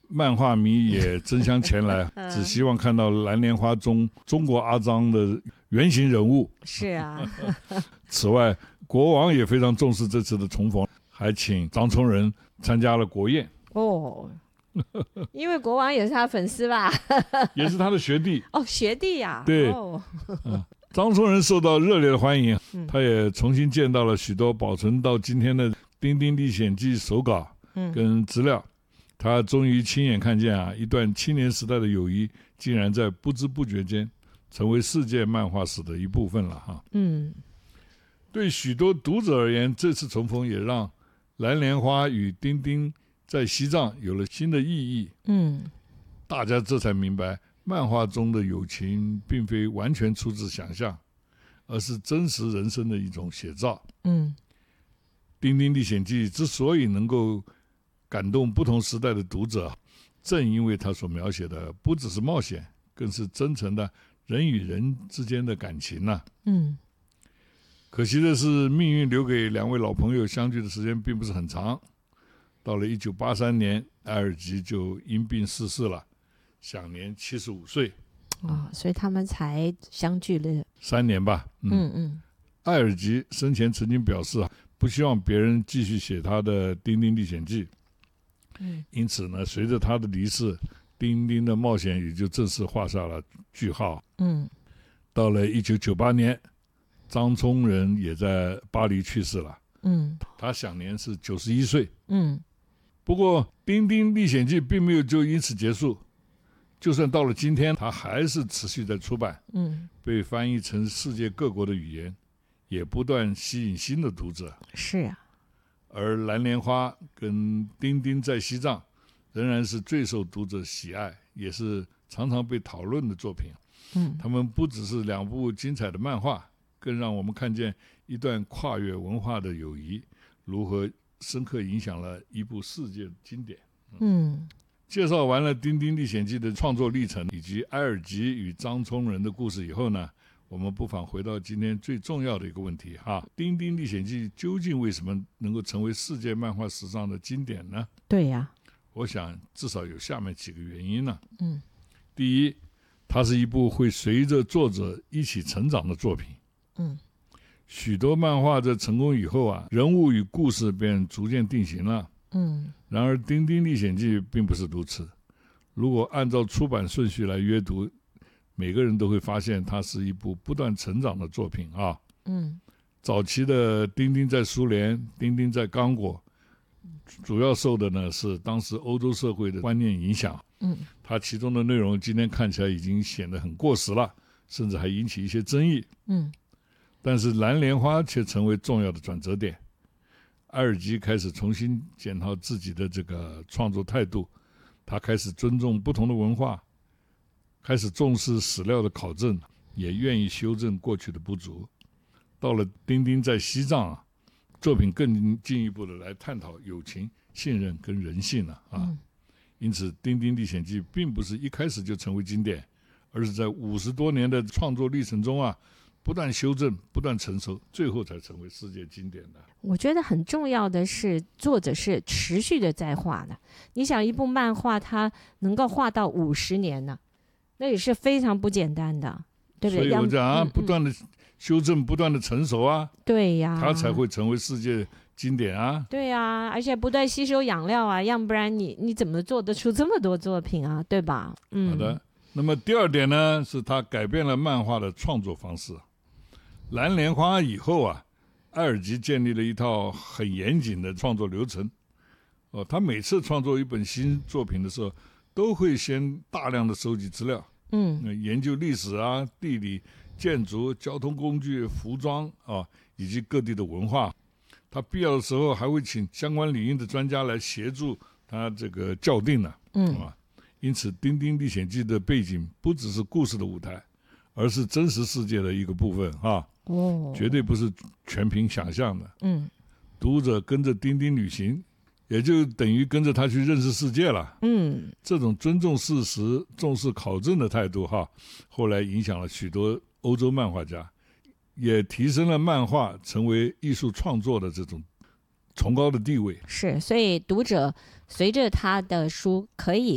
漫画迷也争相前来，只希望看到蓝莲花中中国阿张的原型人物。 是啊。 此外，国王也非常重视这次的重逢，还请张聪仁参加了国宴。 哦，因为国王也是他粉丝吧？ 也是他的学弟。 哦，学弟呀。 对。 哦。 张聪仁受到热烈的欢迎，他也重新见到了许多保存到今天的《丁丁历险记》手稿跟资料。他终于亲眼看见一段青年时代的友谊竟然在不知不觉间成为世界漫画史的一部分了哈。对许多读者而言，这次重逢也让蓝莲花与丁丁在西藏有了新的意义。大家这才明白，漫画中的友情并非完全出自想象，而是真实人生的一种写照。丁丁历险记之所以能够感动不同时代的读者，正因为他所描写的不只是冒险，更是真诚的人与人之间的感情啊。可惜的是，命运留给两位老朋友相聚的时间并不是很长。到了1983年，埃尔吉就因病逝世了，享年75岁。 所以他们才相聚了 3年吧。埃尔吉生前曾经表示不希望别人继续写他的《丁丁历险记》。因此呢，随着他的离世，丁丁的冒险也就正式画下了句号。到了1998年，张聪仁也在巴黎去世了。他享年是91岁。不过《丁丁历险记》并没有就因此结束，就算到了今天，他还是持续在出版，被翻译成世界各国的语言，也不断吸引新的读者。 是啊。 而蓝莲花跟丁丁在西藏仍然是最受读者喜爱，也是常常被讨论的作品。他们不只是两部精彩的漫画，更让我们看见一段跨越文化的友谊如何深刻影响了一部世界经典。介绍完了《丁丁历险记》的创作历程以及埃尔吉与张聪仁的故事以后呢，我们不妨回到今天最重要的一个问题哈，《丁丁历险记》究竟为什么能够成为世界漫画史上的经典呢？ 对呀。 我想至少有下面几个原因呢。第一，它是一部会随着作者一起成长的作品。许多漫画在成功以后人物与故事便逐渐定型了。然而《丁丁历险记》并不是如此。如果按照出版顺序来阅读，每个人都会发现它是一部不断成长的作品啊。早期的丁丁在苏联，丁丁在刚果，主要受的呢是当时欧洲社会的观念影响。它其中的内容今天看起来已经显得很过时了，甚至还引起一些争议。但是蓝莲花却成为重要的转折点。埃尔吉开始重新检讨自己的这个创作态度，他开始尊重不同的文化，开始重视史料的考证，也愿意修正过去的不足。到了丁丁在西藏作品更进一步的来探讨友情、信任跟人性了。因此《丁丁历险记》并不是一开始就成为经典，而是在50多年的创作历程中不断修正，不断成熟，最后才成为世界经典的。 我觉得很重要的是，作者是持续的在画的。你想，一部漫画它能够画到50年呢，那也是非常不简单的，对不对？ 所以我讲不断的修正，不断的成熟对呀， 它才会成为世界经典对呀，而且不断吸收养料要不然你怎么做得出这么多作品对吧？ 好的。那么第二点呢，是它改变了漫画的创作方式。蓝莲花以后埃尔吉建立了一套很严谨的创作流程。他每次创作一本新作品的时候，都会先大量的收集资料，研究历史地理、建筑、交通工具、服装以及各地的文化。他必要的时候还会请相关领域的专家来协助他这个校订呢。因此《丁丁历险记》的背景不只是故事的舞台，而是真实世界的一个部分绝对不是全凭想象的。读者跟着丁丁旅行，也就等于跟着他去认识世界了。这种尊重事实、重视考证的态度后来影响了许多欧洲漫画家，也提升了漫画成为艺术创作的这种崇高的地位。 是，所以读者随着他的书可以